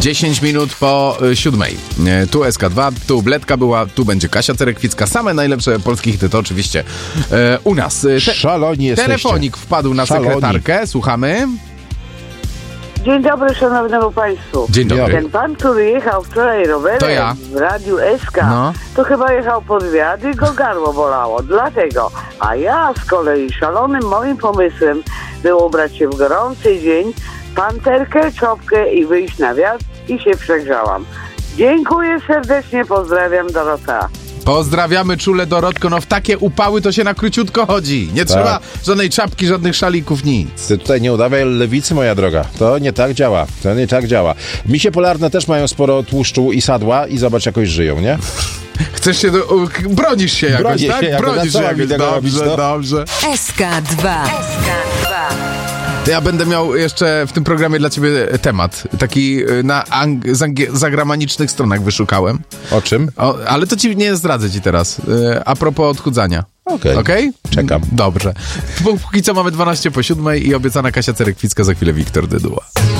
10 minut po 7. Tu SK2, tu Bledka była, tu będzie Kasia Cerekwicka. Same najlepsze polskie hity to oczywiście u nas. Szaloni jesteście. Telefonik wpadł na sekretarkę. Słuchamy. Dzień dobry szanownego państwu. Dzień dobry. Ten pan, który jechał wczoraj rowerem To ja. w Radiu SK, No. to chyba jechał pod wiatr i go gardło bolało. Dlatego. A ja z kolei szalonym moim pomysłem było ubrać się w gorący dzień, panterkę, czopkę i wyjść na wiatr i się przegrzałam. Dziękuję serdecznie, pozdrawiam, Dorota. Pozdrawiamy czule, Dorotko. No w takie upały to się na króciutko chodzi. Nie trzeba żadnej czapki, żadnych szalików, nic. Ty tutaj nie udawaj lewicy, moja droga. To nie tak działa. To nie tak działa. Misie polarne też mają sporo tłuszczu i sadła i zobacz, jakoś żyją, nie? Chcesz się... bronisz się jakoś, Bronię tak? się jakoś. Bronisz Co się mam jakoś. tego robić, Dobrze, no? dobrze. SK2. To ja będę miał jeszcze w tym programie dla ciebie temat. Taki na zagramanicznych stronach wyszukałem. O czym? Ale to ci nie zdradzę ci teraz. A propos odchudzania. Okej. Czekam. Dobrze. Póki co mamy 12 po 7 i obiecana Kasia Cerekwicka, za chwilę Wiktor Dyduła.